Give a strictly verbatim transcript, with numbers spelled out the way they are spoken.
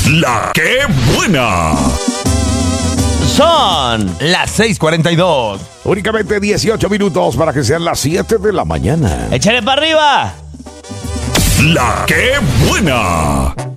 La que buena. Son las seis cuarenta y dos. Únicamente dieciocho minutos para que sean las siete de la mañana. ¡Échale para arriba! La que buena.